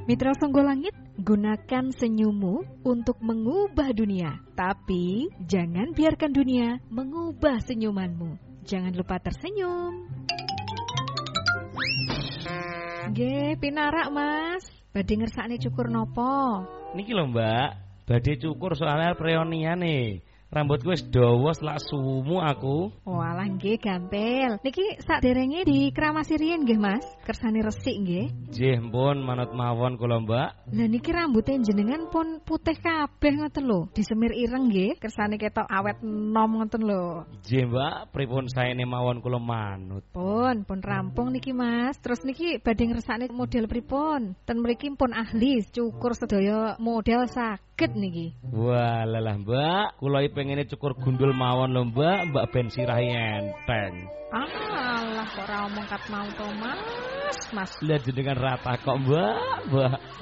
Mitra Songgolangit, gunakan senyummu untuk mengubah dunia. Tapi jangan biarkan dunia mengubah senyumanmu. Jangan lupa tersenyum. Nggih, pinarak Mas. Badhe ngersakne cukur nopo? Niki lho Mbak, badhe cukur soalnya reunian nih. Rambutku wis dawa selak sumu aku. Walah nggih gampil. Niki sakderenge dikramasi riyin nggih Mas. Kersane resik nggih. Nggih pun manut mawon kula Mbak. Lah niki rambute jenengan pun putih kabeh ngoten lho. Disemir ireng nggih. Kersane ketok awet enom ngoten lho. Nggih Mbak, pripun saene mawon kula manut. Pun rampung niki Mas. Terus niki badhe ngersakne model pripun? Ten mriki pun ahli cukur sedaya model saged niki. Wah, lelah Mbak, kula pengene cukur gundul mawon lho Mbak ben sirahe enteng. Alah kok ora omong kat mau to Mas. Lah jenengan rata kok Mbak.